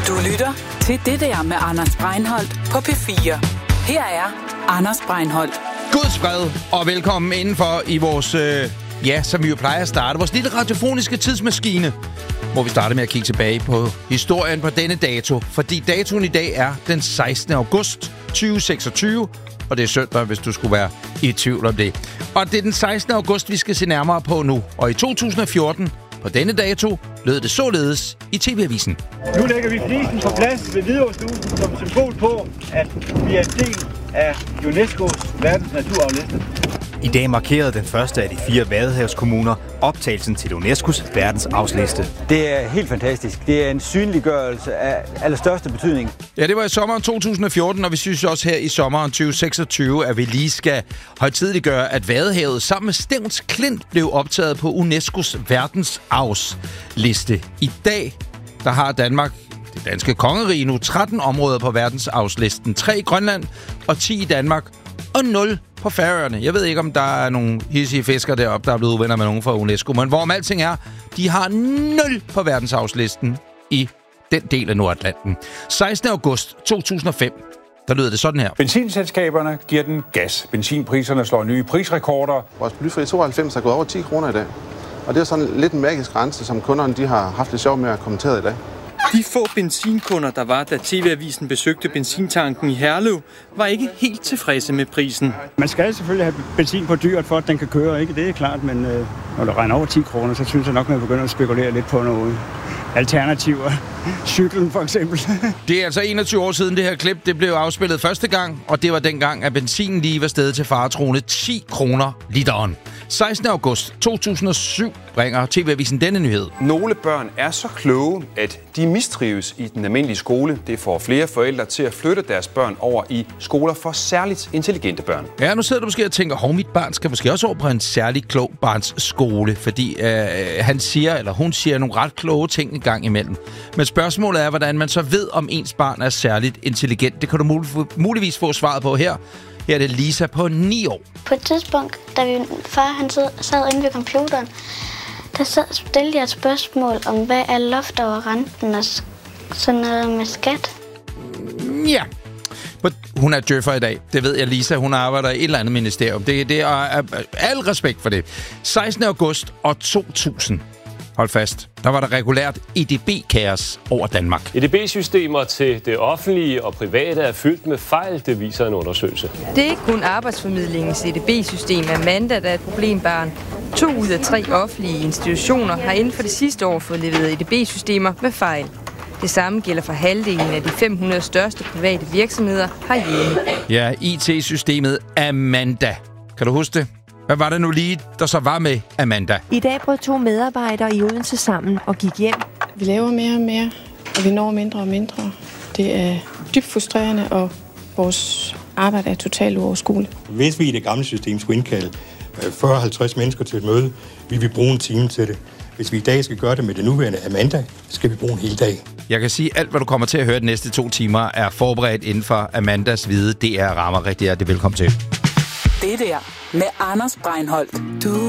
Du lytter til Det der med Anders Breinholt på P4. Her er Anders Breinholt. Guds fred og velkommen indenfor i vores, som vi jo plejer at starte, vores lille radiofoniske tidsmaskine, hvor vi starter med at kigge tilbage på historien på denne dato. Fordi datoen i dag er den 16. august 2026, og det er søndag, hvis du skulle være i tvivl om det. Og det er den 16. august, vi skal se nærmere på nu. Og i 2014, på denne dato, lød det således i TV-avisen. Nu lægger vi flisen på plads ved Hvidovrestuben som symbol på, at vi er en del af UNESCO's verdens naturarvsliste. I dag markerede den første af de 4 vadehavskommuner optagelsen til UNESCO's verdensarvsliste. Det er helt fantastisk. Det er en synliggørelse af allerstørste betydning. Ja, det var i sommeren 2014, og vi synes også her i sommeren 2026, at vi lige skal højtideligøre, at Vadehavet sammen med Stevns Klint blev optaget på UNESCO's verdensarvsliste. I dag, der har Danmark, det danske kongerige, nu 13 områder på verdensarvslisten. 3 i Grønland og 10 i Danmark og 0 på Færøerne. Jeg ved ikke, om der er nogle hissige fiskere deroppe, der er blevet uvenner med nogen fra UNESCO, men hvorom alting er, de har 0 på verdensarvslisten i den del af Nordatlanten. 16. august 2005, der lød det sådan her. Benzinselskaberne giver den gas. Benzinpriserne slår nye prisrekorder. Vores blyfri 92 er gået over 10 kroner i dag. Og det er sådan lidt en magisk grænse, som kunderne de har haft lidt sjov med at kommentere i dag. De få benzinkunder, der var, da TV-avisen besøgte benzintanken i Herlev, var ikke helt tilfredse med prisen. Man skal selvfølgelig have benzin på dyrt, for at den kan køre, ikke? Det er klart, men når det regner over 10 kroner, så synes jeg nok, man begynder at spekulere lidt på noget. Alternativer. Cyklen for eksempel. Det er altså 21 år siden det her klip, det blev afspillet første gang, og det var dengang, at benzinen lige var steget til faretroende 10 kroner literen. 16. august 2007 bringer TV-avisen denne nyhed. Nogle børn er så kloge, at de mistrives i den almindelige skole. Det får flere forældre til at flytte deres børn over i skoler for særligt intelligente børn. Ja, nu sidder du måske og tænker, mit barn skal måske også over på en særlig klog barns skole, fordi han siger, eller hun siger nogle ret kloge ting en gang imellem. Men spørgsmålet er, hvordan man så ved, om ens barn er særligt intelligent. Det kan du muligvis få svaret på her. Her er det Lisa på 9 år. På et tidspunkt, da min far han sad inde ved computeren, der stillede jeg et spørgsmål om, hvad er loft over renten og sådan noget med skat. Ja. Hun er djøffer i dag. Det ved jeg, Lisa. Hun arbejder i et eller andet ministerium. Det er al respekt for det. 16. august år 2000. Hold fast. Der var der regulært EDB-kaos over Danmark. EDB-systemer til det offentlige og private er fyldt med fejl, det viser en undersøgelse. Det er ikke kun arbejdsformidlingens EDB-system Amanda, der er et problembarn. 2 ud af 3 offentlige institutioner har inden for det sidste år fået leveret EDB-systemer med fejl. Det samme gælder for halvdelen af de 500 største private virksomheder herhjemme. Ja, IT-systemet Amanda. Kan du huske det? Hvad var det nu lige, der så var med Amanda? I dag brød 2 medarbejdere i Odense sammen og gik hjem. Vi laver mere og mere, og vi når mindre og mindre. Det er dybt frustrerende, og vores arbejde er totalt uoverskueligt. Hvis vi i det gamle system skulle indkalde 40-50 mennesker til et møde, vil vi bruge en time til det. Hvis vi i dag skal gøre det med det nuværende Amanda, skal vi bruge en hel dag. Jeg kan sige, at alt, hvad du kommer til at høre de næste 2 timer, er forberedt inden for Amandas hvide DR rammer. Rigtig hjertelig velkommen til. Det der med Anders Breinholt. Du